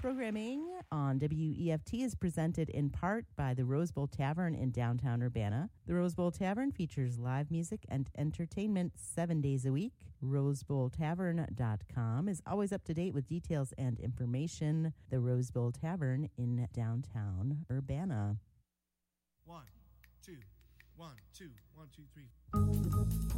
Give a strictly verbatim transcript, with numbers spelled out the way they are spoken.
programming on W E F T is presented in part by the Rose Bowl Tavern in downtown Urbana. The Rose Bowl Tavern features live music and entertainment seven days a week. rose bowl tavern dot com is always up to date with details and information. The Rose Bowl Tavern in downtown Urbana. One, two, one, two, one, two, three.